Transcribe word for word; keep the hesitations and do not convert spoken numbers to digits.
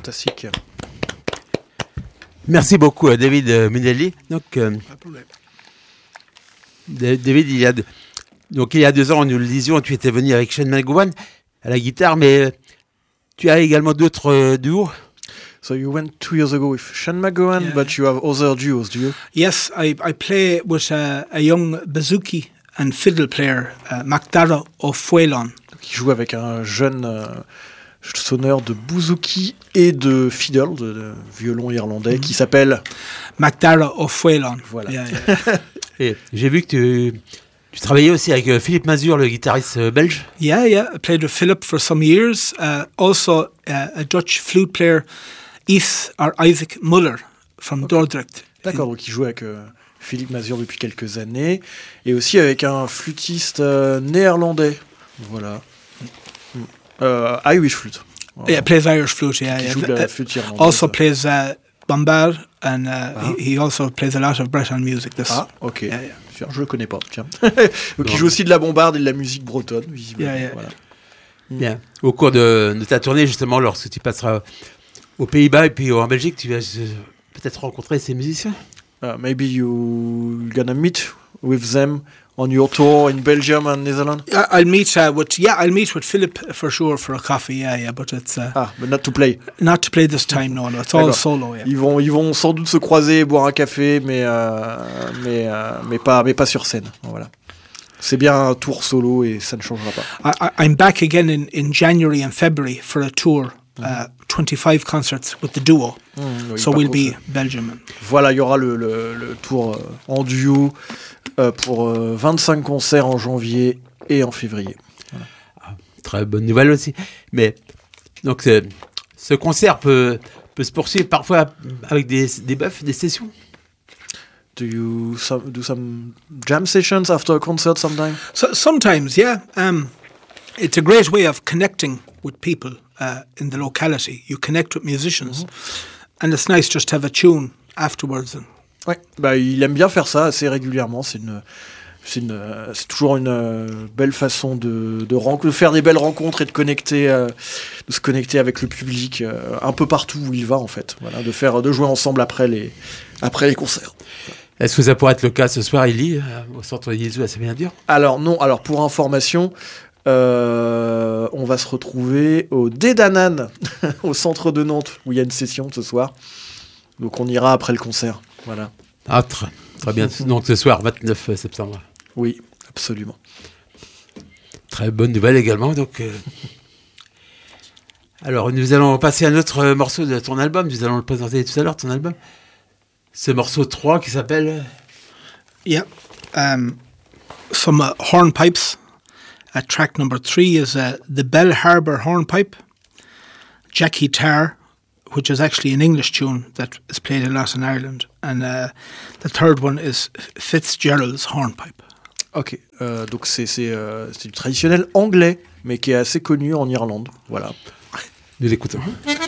fantastique. Merci beaucoup à David Minelli. Donc, euh, David, il y a de, donc il y a deux ans, nous le disions, tu étais venu avec Shane McGowan à la guitare, mais tu as également d'autres euh, duos. So you went two years ago with Shane McGowan, yeah. But you have other duos, do you? Yes, I, I play with a, a young bouzouki and fiddle player, uh, Macdara O'Fuelon. Qui joue avec un jeune euh, sonneur de bouzouki et de fiddle, de, de violon irlandais, mm-hmm. qui s'appelle Macdara O'Fuelon. Voilà. Yeah, yeah. Et j'ai vu que tu, tu travaillais aussi avec euh, Philippe Mazur, le guitariste euh, belge. Yeah, yeah. I played with Philip for some years. Uh, also, uh, a Dutch flute player, Is or Isaac Muller from okay. Dordrecht. D'accord, donc il joue avec euh, Philippe Mazur depuis quelques années et aussi avec un flûtiste euh, néerlandais. Voilà. Mm. Uh, Irish flute. Voilà. Yeah, plays Irish flute, yeah. Qui yeah. joue de la flûte irlandaise. Also plays uh, bombard and uh, ah. he, he also plays a lot of Breton music. This. Ah, ok. Yeah, yeah. Je le connais pas, tiens. Donc il joue aussi de la bombarde et de la musique bretonne, visiblement. Yeah, yeah. Voilà. Bien. Au cours de, de ta tournée, justement, lorsque tu passeras aux Pays-Bas et puis en Belgique, tu vas peut-être rencontrer ces musiciens. Uh, maybe you gonna meet with them on your tour in Belgium and Netherlands. I'll meet uh, with yeah, I'll meet with Philip for sure for a coffee. Yeah, yeah, but it's uh, ah, but not to play. Not to play this time. No, no, it's all solo. Yeah. Ils vont, ils vont sans doute se croiser, boire un café, mais euh, mais euh, mais pas, mais pas sur scène. Voilà. C'est bien un tour solo et ça ne changera pas. I, I'm back again in, in January and February for a tour. Uh, twenty-five concerts with the duo. Mmh, oui, so we'll be Belgium. Voilà, il y aura le, le, le tour euh, en duo euh, pour euh, vingt-cinq concerts en janvier et en février. Voilà. Ah, très bonne nouvelle aussi. Mais donc ce, ce concert peut, peut se poursuivre parfois avec des, des buffs, des sessions. Do you some, do some jam sessions after a concert sometime? So, sometimes, yeah. Um, it's a great way of connecting with people. Uh, in the locality, you connect with musicians, mm-hmm. and it's nice just to have a tune afterwards. And ouais, bah il aime bien faire ça assez régulièrement. C'est une, c'est une, c'est toujours une euh, belle façon de, de, ren- de faire des belles rencontres et de connecter, euh, de se connecter avec le public euh, un peu partout où il va en fait. Voilà, de faire, de jouer ensemble après les, après les concerts. Est-ce que ça pourrait être le cas ce soir, Élie, au centre Yezu à Séminaire? Alors non. Alors pour information. Euh, on va se retrouver au Dédanan, au centre de Nantes, où il y a une session ce soir. Donc on ira après le concert. Voilà. Ah, très, très bien. Donc ce soir, vingt-neuf septembre. Oui, absolument. Très bonne nouvelle également. Donc, euh... alors, nous allons passer à un autre morceau de ton album. Nous allons le présenter tout à l'heure, ton album. Ce morceau trois qui s'appelle... Yeah. Um, some uh, hornpipes. Uh, track number three is uh, the Bell Harbour Hornpipe, Jackie Tar, which is actually an English tune that is played a lot in Ireland. And uh, the third one is Fitzgerald's Hornpipe. Ok, euh, donc c'est, c'est, euh, c'est du traditionnel anglais, mais qui est assez connu en Irlande. Voilà. Nous l'écoutons.